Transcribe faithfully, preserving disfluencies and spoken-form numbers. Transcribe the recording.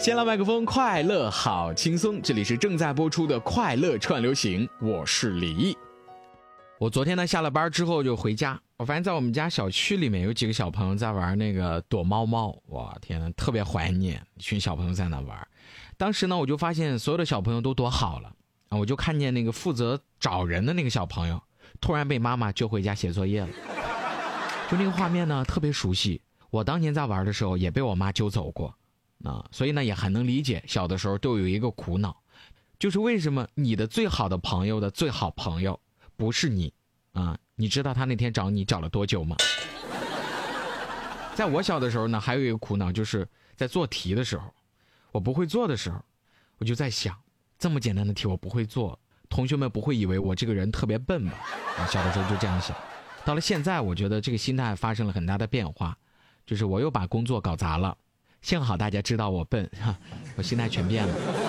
先来麦克风，快乐好轻松，这里是正在播出的快乐串流行，我是李毅。我昨天呢下了班之后就回家，我发现在我们家小区里面有几个小朋友在玩那个躲猫猫，哇天哪，特别怀念一群小朋友在那玩。当时呢我就发现所有的小朋友都躲好了，我就看见那个负责找人的那个小朋友突然被妈妈揪回家写作业了，就那个画面呢特别熟悉，我当年在玩的时候也被我妈揪走过啊，所以呢也很能理解小的时候都有一个苦恼，就是为什么你的最好的朋友的最好朋友不是你啊？你知道他那天找你找了多久吗？在我小的时候呢还有一个苦恼，就是在做题的时候，我不会做的时候，我就在想，这么简单的题我不会做，同学们不会以为我这个人特别笨吧？啊，小的时候就这样想。到了现在我觉得这个心态发生了很大的变化，就是我又把工作搞砸了，幸好大家知道我笨，我心态全变了。